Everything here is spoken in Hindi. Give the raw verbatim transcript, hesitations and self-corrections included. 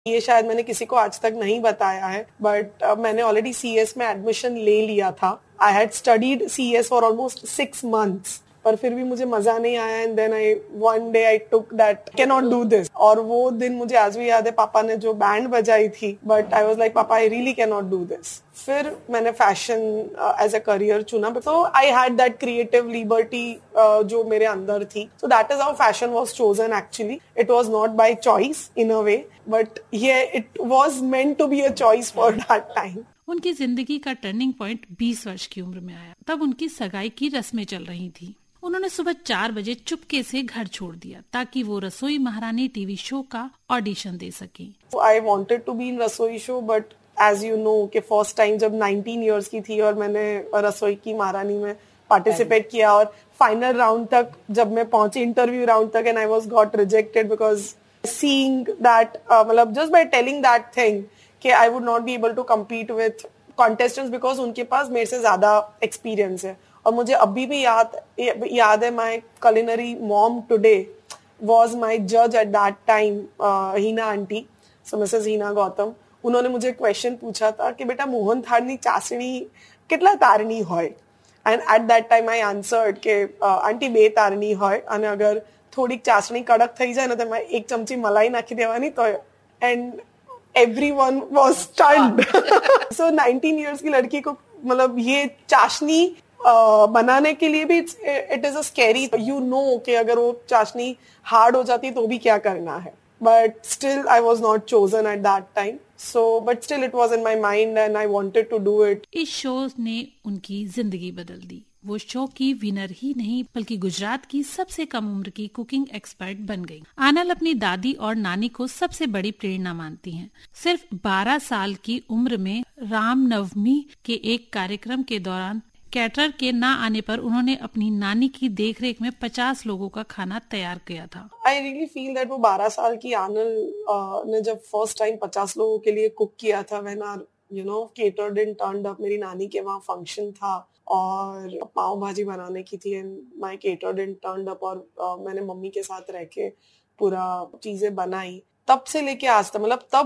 ये शायद मैंने किसी को आज तक नहीं बताया है, बट uh, मैंने ऑलरेडी सीएस में एडमिशन ले लिया था. I had studied CS for almost six months, पर फिर भी मुझे मजा नहीं आया. And then I one day I took that can not do this. और वो दिन मुझे आज भी याद है, पापा ने जो बैंड बजाई थी, बट आई वाज लाइक पापा I really can not do this. फिर मैंने फैशन एज अ करियर चुना. तो I had that creative liberty जो मेरे अंदर थी. So that is how fashion was chosen. Actually it was not by choice in a way, but ये it was meant to be a choice for that time. उनकी जिंदगी का टर्निंग पॉइंट बीस वर्ष की उम्र में आया. तब उनकी सगाई की रस्में चल रही थी. उन्होंने सुबह चार बजे चुपके से घर छोड़ दिया ताकि वो रसोई महारानी टीवी शो का ऑडिशन दे सके. I wanted to be in रसोई show, but as you know कि फर्स्ट टाइम जब नाइनटीन इयर्स की थी और मैंने रसोई की महारानी में पार्टिसिपेट किया और फाइनल राउंड तक जब मैं पहुंची, इंटरव्यू राउंड तक, and I was got rejected because seeing that, मतलब just by telling that thing कि I would not be able to compete with contestants because उनके पास मेरे से ज्यादा एक्सपीरियंस है. और मुझे अभी भी याद याद है, my culinary mom today was my जज at that time, Hina aunty, so Mrs हीना गौतम. उन्होंने मुझे क्वेश्चन पूछा था कि बेटा मोहन थाळनी चासणी કેટલા તારની હોય. And at that time I answered કે આંટી બે તારની હોય અને અગર થોડીક ચાસણી કડક થઈ જાય ને તો એમાં એક ચમચી મલાઈ નાખી દેવાની તો. And everyone was stunned. so nineteen years की लड़की को मतलब ये चाशनी Uh, बनाने के लिए भी it is a scary. You know कि अगर वो चाशनी हार्ड हो जाती तो भी क्या करना है. But still I was not chosen at that time. So but still it was in my mind and I wanted to do it. इस शो ने उनकी जिंदगी बदल दी. वो शो की विनर ही नहीं बल्कि गुजरात की सबसे कम उम्र की कुकिंग एक्सपर्ट बन गई. आनल अपनी दादी और नानी को सबसे बड़ी प्रेरणा मानती हैं. सिर्फ बारह साल की उम्र में रामनवमी के एक कार्यक्रम के दौरान कैटरर के ना आने पर उन्होंने अपनी नानी की देखरेख में पचास लोगों का खाना तैयार किया था. आई रियली फील दैट वो बारह साल की आनल uh, ने जब फर्स्ट टाइम पचास लोगों के लिए कुक किया था, when our you know cater didn't turn up. मेरी नानी के वहाँ फंक्शन था और पाव भाजी बनाने की थी and my cater didn't turn up. और uh, मैंने मम्मी के साथ रह के पूरा चीजें बनाई. तब से लेके आज तक, मतलब तब